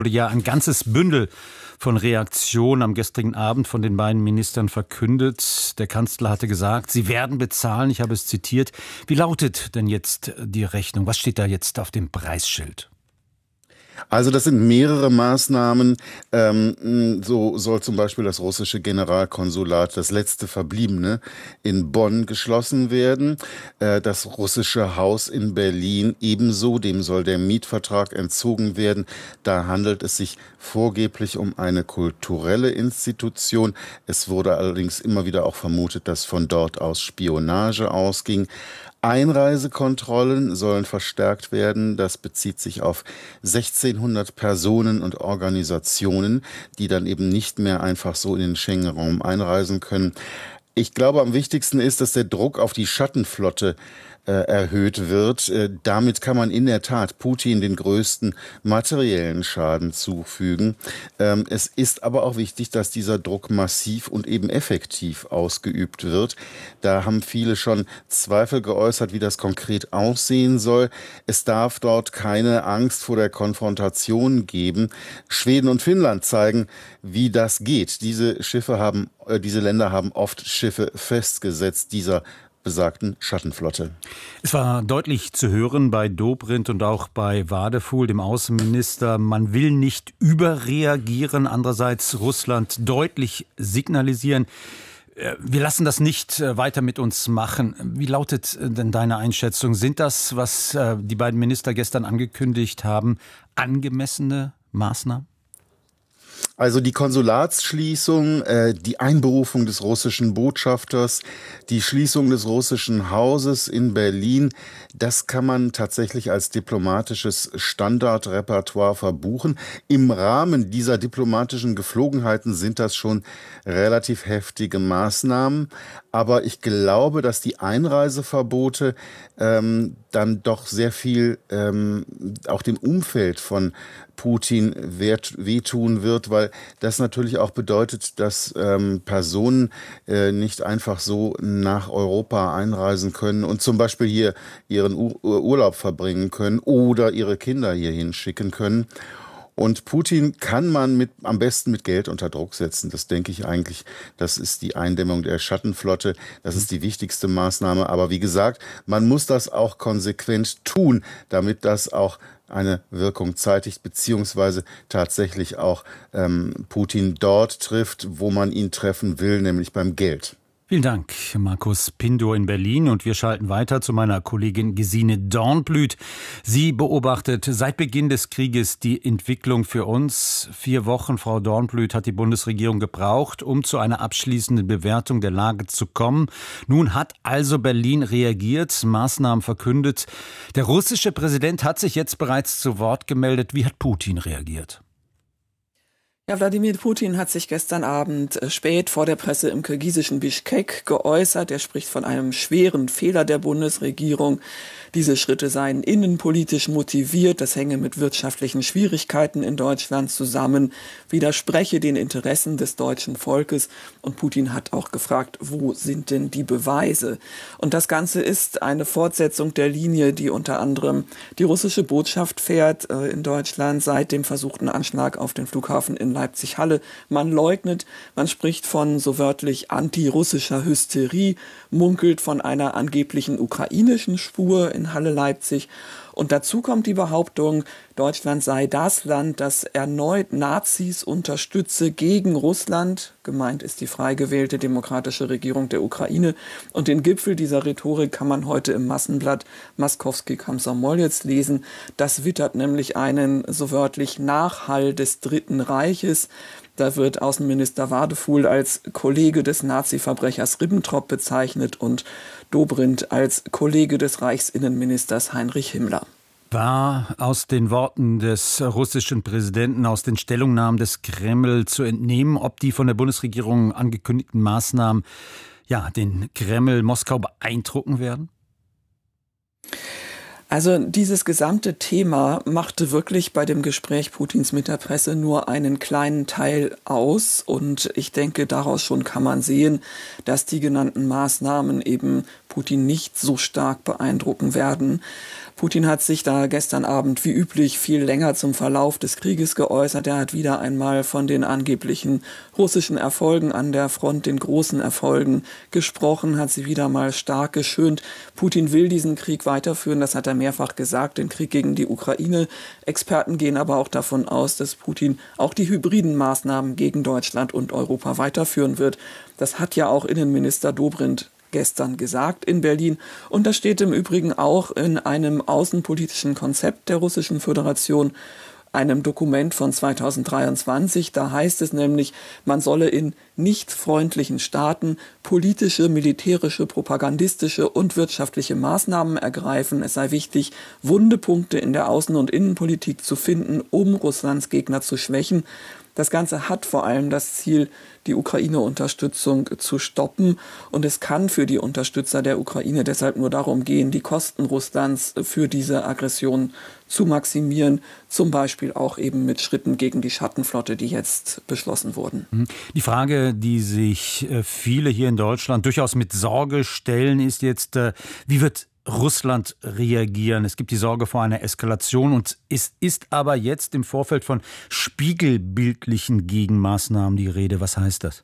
wurde ja ein ganzes Bündel von Reaktionen am gestrigen Abend von den beiden Ministern verkündet. Der Kanzler hatte gesagt, sie werden bezahlen. Ich habe es zitiert. Wie lautet denn jetzt die Rechnung? Was steht da jetzt auf dem Preisschild? Also das sind mehrere Maßnahmen. So soll zum Beispiel das russische Generalkonsulat, das letzte verbliebene, in Bonn geschlossen werden. Das russische Haus in Berlin ebenso, dem soll der Mietvertrag entzogen werden. Da handelt es sich vorgeblich um eine kulturelle Institution. Es wurde allerdings immer wieder auch vermutet, dass von dort aus Spionage ausging. Einreisekontrollen sollen verstärkt werden. Das bezieht sich auf 1600 Personen und Organisationen, die dann eben nicht mehr einfach so in den Schengen-Raum einreisen können. Ich glaube, am wichtigsten ist, dass der Druck auf die Schattenflotte erhöht wird. Damit kann man in der Tat Putin den größten materiellen Schaden zufügen. Es ist aber auch wichtig, dass dieser Druck massiv und eben effektiv ausgeübt wird. Da haben viele schon Zweifel geäußert, wie das konkret aussehen soll. Es darf dort keine Angst vor der Konfrontation geben. Schweden und Finnland zeigen, wie das geht. Diese Länder haben oft Schiffe festgesetzt, dieser besagten Schattenflotte. Es war deutlich zu hören bei Dobrindt und auch bei Wadefuhl, dem Außenminister, man will nicht überreagieren, andererseits Russland deutlich signalisieren, wir lassen das nicht weiter mit uns machen. Wie lautet denn deine Einschätzung? Sind das, was die beiden Minister gestern angekündigt haben, angemessene Maßnahmen? Also die Konsulatsschließung, die Einberufung des russischen Botschafters, die Schließung des russischen Hauses in Berlin, das kann man tatsächlich als diplomatisches Standardrepertoire verbuchen. Im Rahmen dieser diplomatischen Geflogenheiten sind das schon relativ heftige Maßnahmen. Aber ich glaube, dass die Einreiseverbote dann doch sehr viel auch dem Umfeld von Putin wehtun wird, weil das natürlich auch bedeutet, dass Personen nicht einfach so nach Europa einreisen können und zum Beispiel hier ihren Urlaub verbringen können oder ihre Kinder hierhin schicken können. Und Putin kann man am besten mit Geld unter Druck setzen. Das denke ich eigentlich, das ist die Eindämmung der Schattenflotte. Das ist die wichtigste Maßnahme. Aber wie gesagt, man muss das auch konsequent tun, damit das auch eine Wirkung zeitigt, beziehungsweise tatsächlich auch Putin dort trifft, wo man ihn treffen will, nämlich beim Geld. Vielen Dank, Markus Pindor in Berlin. Und wir schalten weiter zu meiner Kollegin Gesine Dornblüt. Sie beobachtet seit Beginn des Krieges die Entwicklung für uns. 4 Wochen, Frau Dornblüt, hat die Bundesregierung gebraucht, um zu einer abschließenden Bewertung der Lage zu kommen. Nun hat also Berlin reagiert, Maßnahmen verkündet. Der russische Präsident hat sich jetzt bereits zu Wort gemeldet. Wie hat Putin reagiert? Ja, Wladimir Putin hat sich gestern Abend spät vor der Presse im kirgisischen Bischkek geäußert. Er spricht von einem schweren Fehler der Bundesregierung. Diese Schritte seien innenpolitisch motiviert, das hänge mit wirtschaftlichen Schwierigkeiten in Deutschland zusammen, widerspreche den Interessen des deutschen Volkes. Und Putin hat auch gefragt, wo sind denn die Beweise? Und das Ganze ist eine Fortsetzung der Linie, die unter anderem die russische Botschaft fährt in Deutschland seit dem versuchten Anschlag auf den Flughafen in Leipzig-Halle. Man leugnet, man spricht von so wörtlich antirussischer Hysterie, munkelt von einer angeblichen ukrainischen Spur in Halle-Leipzig. Und dazu kommt die Behauptung, Deutschland sei das Land, das erneut Nazis unterstütze gegen Russland. Gemeint ist die frei gewählte demokratische Regierung der Ukraine. Und den Gipfel dieser Rhetorik kann man heute im Massenblatt Maskowski-Komsomolets lesen. Das wittert nämlich einen so wörtlich Nachhall des Dritten Reiches. Da wird Außenminister Wadefuhl als Kollege des Nazi-Verbrechers Ribbentrop bezeichnet und Dobrindt als Kollege des Reichsinnenministers Heinrich Himmler. War aus den Worten des russischen Präsidenten, aus den Stellungnahmen des Kreml zu entnehmen, ob die von der Bundesregierung angekündigten Maßnahmen den Kreml, Moskau beeindrucken werden? Also dieses gesamte Thema machte wirklich bei dem Gespräch Putins mit der Presse nur einen kleinen Teil aus. Und ich denke, daraus schon kann man sehen, dass die genannten Maßnahmen eben Putin nicht so stark beeindrucken werden. Putin hat sich da gestern Abend wie üblich viel länger zum Verlauf des Krieges geäußert. Er hat wieder einmal von den angeblichen russischen Erfolgen an der Front, den großen Erfolgen gesprochen, hat sie wieder mal stark geschönt. Putin will diesen Krieg weiterführen, das hat er mehrfach gesagt, den Krieg gegen die Ukraine. Experten gehen aber auch davon aus, dass Putin auch die hybriden Maßnahmen gegen Deutschland und Europa weiterführen wird. Das hat ja auch Innenminister Dobrindt gestern gesagt in Berlin. Und das steht im Übrigen auch in einem außenpolitischen Konzept der Russischen Föderation, einem Dokument von 2023. Da heißt es nämlich, man solle in nicht freundlichen Staaten politische, militärische, propagandistische und wirtschaftliche Maßnahmen ergreifen. Es sei wichtig, wunde Punkte in der Außen- und Innenpolitik zu finden, um Russlands Gegner zu schwächen. Das Ganze hat vor allem das Ziel, die Ukraine-Unterstützung zu stoppen. Und es kann für die Unterstützer der Ukraine deshalb nur darum gehen, die Kosten Russlands für diese Aggression zu maximieren. Zum Beispiel auch eben mit Schritten gegen die Schattenflotte, die jetzt beschlossen wurden. Die Frage, die sich viele hier in Deutschland durchaus mit Sorge stellen, ist jetzt, wie wird Russland reagieren? Es gibt die Sorge vor einer Eskalation und es ist aber jetzt im Vorfeld von spiegelbildlichen Gegenmaßnahmen die Rede. Was heißt das?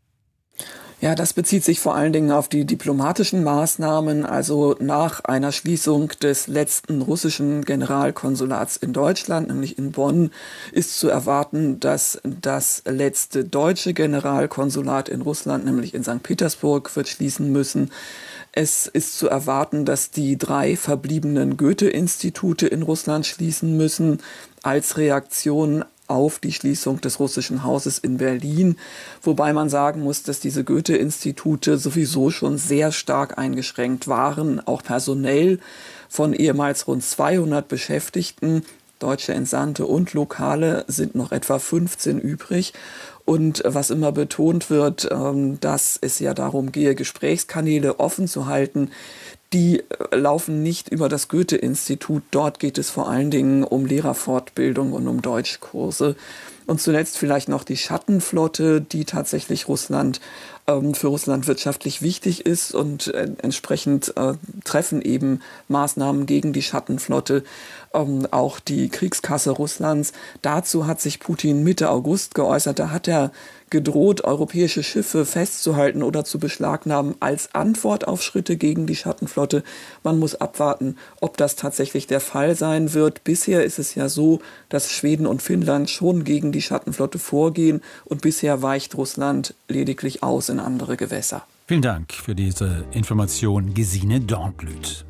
Ja, das bezieht sich vor allen Dingen auf die diplomatischen Maßnahmen. Also nach einer Schließung des letzten russischen Generalkonsulats in Deutschland, nämlich in Bonn, ist zu erwarten, dass das letzte deutsche Generalkonsulat in Russland, nämlich in St. Petersburg, wird schließen müssen. Es ist zu erwarten, dass die 3 verbliebenen Goethe-Institute in Russland schließen müssen, als Reaktion auf die Schließung des russischen Hauses in Berlin. Wobei man sagen muss, dass diese Goethe-Institute sowieso schon sehr stark eingeschränkt waren, auch personell, von ehemals rund 200 Beschäftigten. Deutsche Entsandte und Lokale sind noch etwa 15 übrig. Und was immer betont wird, dass es ja darum gehe, Gesprächskanäle offen zu halten, die laufen nicht über das Goethe-Institut. Dort geht es vor allen Dingen um Lehrerfortbildung und um Deutschkurse. Und zuletzt vielleicht noch die Schattenflotte, die tatsächlich für Russland wirtschaftlich wichtig ist, und entsprechend treffen eben Maßnahmen gegen die Schattenflotte auch die Kriegskasse Russlands. Dazu hat sich Putin Mitte August geäußert. Da hat er gedroht, europäische Schiffe festzuhalten oder zu beschlagnahmen als Antwort auf Schritte gegen die Schattenflotte. Man muss abwarten, ob das tatsächlich der Fall sein wird. Bisher ist es ja so, dass Schweden und Finnland schon gegen die Schattenflotte vorgehen, und bisher weicht Russland lediglich aus in andere Gewässer. Vielen Dank für diese Information, Gesine Dornblüt.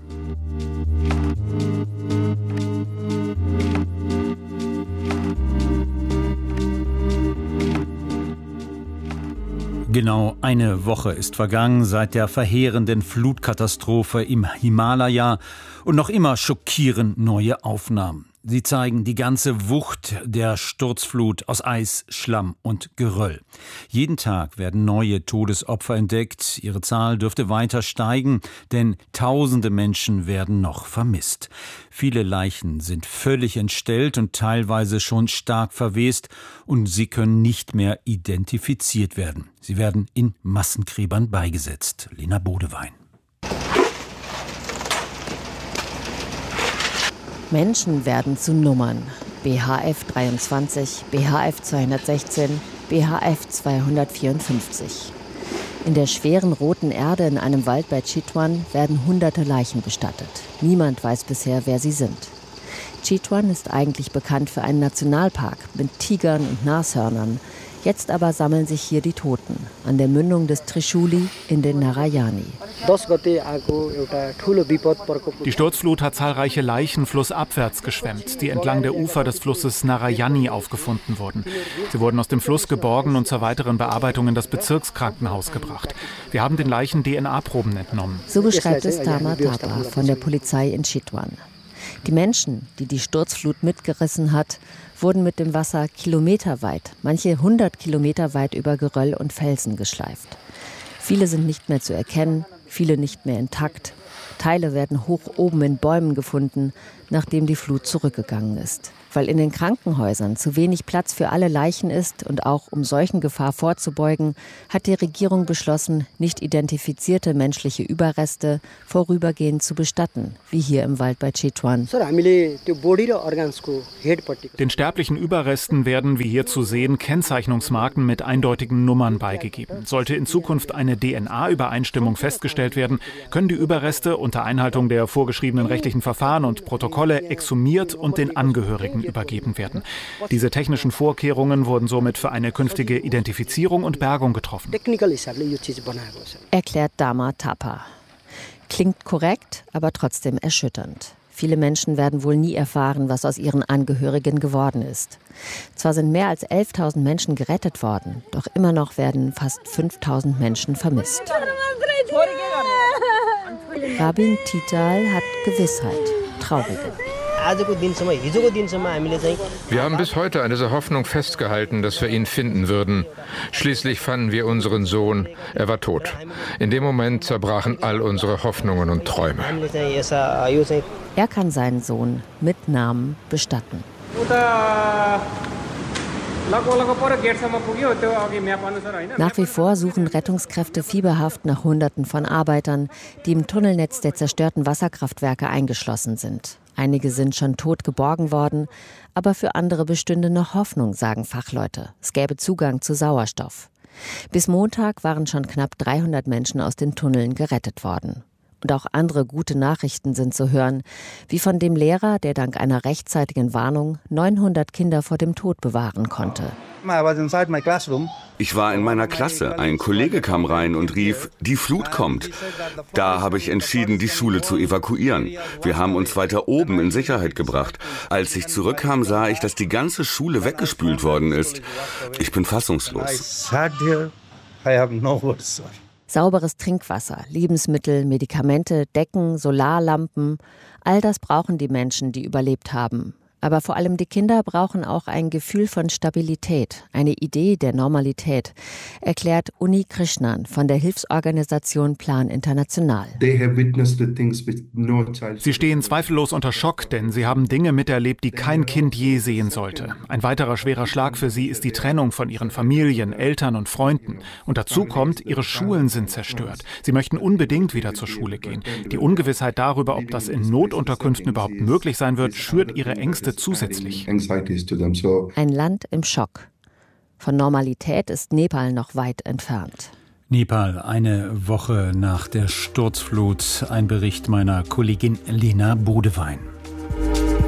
Genau eine Woche ist vergangen seit der verheerenden Flutkatastrophe im Himalaya, und noch immer schockieren neue Aufnahmen. Sie zeigen die ganze Wucht der Sturzflut aus Eis, Schlamm und Geröll. Jeden Tag werden neue Todesopfer entdeckt. Ihre Zahl dürfte weiter steigen, denn tausende Menschen werden noch vermisst. Viele Leichen sind völlig entstellt und teilweise schon stark verwest, und sie können nicht mehr identifiziert werden. Sie werden in Massengräbern beigesetzt. Lena Bodewein. Menschen werden zu Nummern. BHF 23, BHF 216, BHF 254. In der schweren roten Erde in einem Wald bei Chitwan werden hunderte Leichen bestattet. Niemand weiß bisher, wer sie sind. Chitwan ist eigentlich bekannt für einen Nationalpark mit Tigern und Nashörnern. Jetzt aber sammeln sich hier die Toten an der Mündung des Trishuli in den Narayani. Die Sturzflut hat zahlreiche Leichen flussabwärts geschwemmt, die entlang der Ufer des Flusses Narayani aufgefunden wurden. Sie wurden aus dem Fluss geborgen und zur weiteren Bearbeitung in das Bezirkskrankenhaus gebracht. Wir haben den Leichen DNA-Proben entnommen. So beschreibt es Tama Tapa von der Polizei in Chitwan. Die Menschen, die die Sturzflut mitgerissen hat, wurden mit dem Wasser kilometerweit, manche 100 Kilometer weit über Geröll und Felsen geschleift. Viele sind nicht mehr zu erkennen, viele nicht mehr intakt. Teile werden hoch oben in Bäumen gefunden, nachdem die Flut zurückgegangen ist. Weil in den Krankenhäusern zu wenig Platz für alle Leichen ist und auch um Seuchengefahr vorzubeugen, hat die Regierung beschlossen, nicht identifizierte menschliche Überreste vorübergehend zu bestatten, wie hier im Wald bei Chitwan. Den sterblichen Überresten werden, wie hier zu sehen, Kennzeichnungsmarken mit eindeutigen Nummern beigegeben. Sollte in Zukunft eine DNA-Übereinstimmung festgestellt werden, können die Überreste unter Einhaltung der vorgeschriebenen rechtlichen Verfahren und Protokolle exhumiert und den Angehörigen übergeben werden. Diese technischen Vorkehrungen wurden somit für eine künftige Identifizierung und Bergung getroffen. Erklärt Dama Thapa. Klingt korrekt, aber trotzdem erschütternd. Viele Menschen werden wohl nie erfahren, was aus ihren Angehörigen geworden ist. Zwar sind mehr als 11.000 Menschen gerettet worden, doch immer noch werden fast 5.000 Menschen vermisst. Rabin Tital hat Gewissheit, traurige. Wir haben bis heute an dieser Hoffnung festgehalten, dass wir ihn finden würden. Schließlich fanden wir unseren Sohn. Er war tot. In dem Moment zerbrachen all unsere Hoffnungen und Träume. Er kann seinen Sohn mit Namen bestatten. Nach wie vor suchen Rettungskräfte fieberhaft nach Hunderten von Arbeitern, die im Tunnelnetz der zerstörten Wasserkraftwerke eingeschlossen sind. Einige sind schon tot geborgen worden, aber für andere bestünde noch Hoffnung, sagen Fachleute. Es gäbe Zugang zu Sauerstoff. Bis Montag waren schon knapp 300 Menschen aus den Tunneln gerettet worden. Und auch andere gute Nachrichten sind zu hören, wie von dem Lehrer, der dank einer rechtzeitigen Warnung 900 Kinder vor dem Tod bewahren konnte. Ich war in meiner Klasse. Ein Kollege kam rein und rief, die Flut kommt. Da habe ich entschieden, die Schule zu evakuieren. Wir haben uns weiter oben in Sicherheit gebracht. Als ich zurückkam, sah ich, dass die ganze Schule weggespült worden ist. Ich bin fassungslos. Sauberes Trinkwasser, Lebensmittel, Medikamente, Decken, Solarlampen, all das brauchen die Menschen, die überlebt haben. Aber vor allem die Kinder brauchen auch ein Gefühl von Stabilität, eine Idee der Normalität, erklärt Uni Krishnan von der Hilfsorganisation Plan International. Sie stehen zweifellos unter Schock, denn sie haben Dinge miterlebt, die kein Kind je sehen sollte. Ein weiterer schwerer Schlag für sie ist die Trennung von ihren Familien, Eltern und Freunden. Und dazu kommt, ihre Schulen sind zerstört. Sie möchten unbedingt wieder zur Schule gehen. Die Ungewissheit darüber, ob das in Notunterkünften überhaupt möglich sein wird, schürt ihre Ängste zusätzlich. Ein Land im Schock. Von Normalität ist Nepal noch weit entfernt. Nepal, eine Woche nach der Sturzflut. Ein Bericht meiner Kollegin Lena Bodewein.